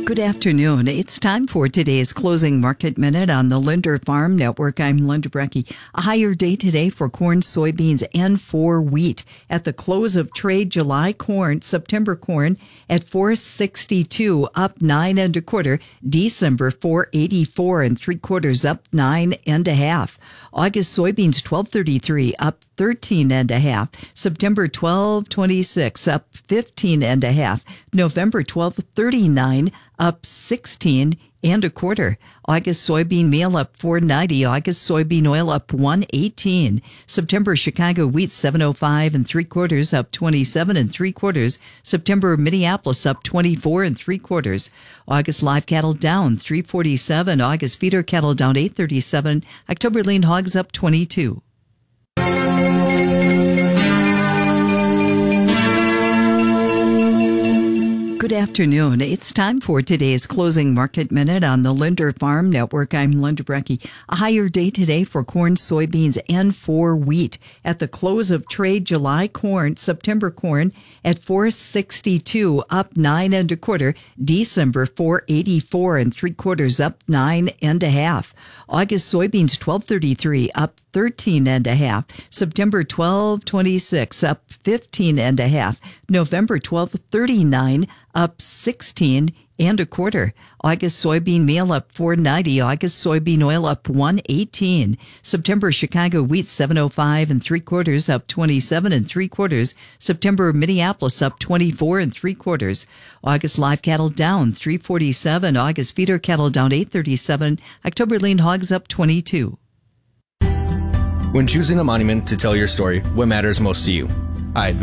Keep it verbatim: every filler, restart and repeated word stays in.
Good afternoon. It's time for today's closing market minute on the Linder Farm Network. I'm Linda Brecky. A higher day today for corn, soybeans, and for wheat. At the close of trade, July corn, September corn at four sixty-two, up nine and a quarter. December four eighty-four and three quarters, up nine and a half. August soybeans twelve thirty-three, up thirteen and a half. September twelve twenty-six, up fifteen and a half. November twelve thirty-nine, up sixteen and a quarter. August soybean meal up four ninety. August soybean oil up one eighteen. September Chicago wheat seven oh five and three quarters, up twenty-seven and three quarters. September Minneapolis up twenty-four and three quarters. August live cattle down three forty-seven. August feeder cattle down eight thirty-seven. October lean hogs up twenty-two. Good afternoon. It's time for today's closing market minute on the Linder Farm Network. I'm Linda Brecky. A higher day today for corn, soybeans, and for wheat. At the close of trade, July corn, September corn at four sixty-two, up nine and a quarter. December four eighty-four and three quarters, up nine and a half. August soybeans twelve thirty-three, up thirteen and a half. September twelve twenty-six, up fifteen and a half. November twelve thirty-nine, up sixteen and a quarter. August soybean meal up four ninety. August soybean oil up one eighteen. September Chicago wheat seven oh five and three quarters, up twenty-seven and three quarters. September Minneapolis up twenty-four and three quarters. August live cattle down three forty-seven. August feeder cattle down eight thirty-seven. October lean hogs up twenty-two. When choosing a monument to tell your story, what matters most to you? Hi,